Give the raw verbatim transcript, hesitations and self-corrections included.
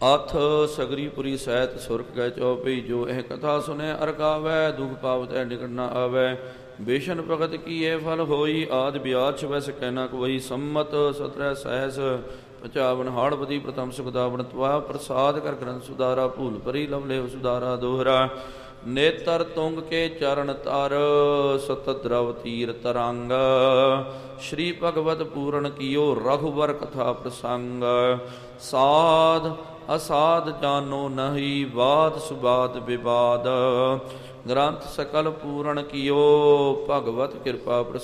ਅਥ ਸਗਰੀਪੁਰੀ ਸਹਿਤ ਸੁਰਖ ਗਏ ਚਉਪਈ। ਜੋ ਇਹ ਕਥਾ ਸੁਨੇ ਅਰ ਗਾਵੈ, ਦੁਖ ਪਾਵਤੈ ਨਿਕਟ ਨ ਆਵੈ। ਬੇਸ਼ਨ ਭਗਤ ਕੀਏ ਫਲ ਹੋਈ, ਆਦਿ ਬਿਆਦ ਛਵੈ ਸਕੈ ਨ ਕੋਈ। ਸੰਮਤ ਸਤਰੈ ਸਹਿਸ ਪਚਾਵਨ, ਹਾੜਪਤੀ ਪ੍ਰਥਮ ਸੁਖਦਾਵਨ। ਤਵਾ ਪ੍ਰਸਾਦ ਕਰ ਗ੍ਰੰਥ ਸੁਧਾਰਾ, ਭੂਲ ਭਰੀ ਲਵ ਲੇਵ ਸੁਧਾਰਾ ਦੋਹਰਾ। ਨੇਤਰ ਤੁੰਗ ਕੇ ਚਰਨ ਤਰ, ਸਤ ਦ੍ਰਵ ਤੀਰ ਤਰੰਗ। ਸ਼੍ਰੀ ਭਗਵਤ ਪੂਰਨ ਕੀਓ, ਰਘੁਬਰ ਕਥਾ ਪ੍ਰਸੰਗ। ਸਾਧ ਅਸਾਧ ਜਾਨੋ ਨਹੀਂ, ਬਾਦ ਸੁਬਾਦ ਵਿਵਾਦ। ਗ੍ਰੰਥ ਸਕਲ ਪੂਰਨ ਕੀਓ, ਭਗਵਤ ਕਿਰਪਾ ਪ੍ਰਸੰਗ।